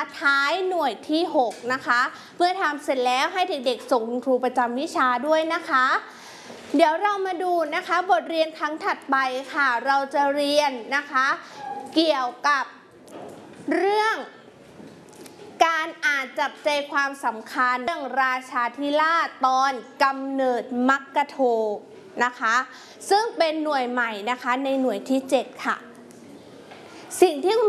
ท้ายหน่วยที่6นะคะเมื่อทำเสร็จแล้วให้เด็กๆส่งคุณครูประจำวิชาด้วยนะคะเดี๋ยวเรามาดูนะคะบทเรียนครั้งถัดไปค่ะเราจะเรียนนะคะเกี่ยวกับเรื่องการอ่านจับใจความสำคัญเรื่องราชาธิราชตอนกำเนิดมักกะโทนะคะซึ่งเป็นหน่วยใหม่นะคะในหน่วยที่7ค่ะสิ่งที่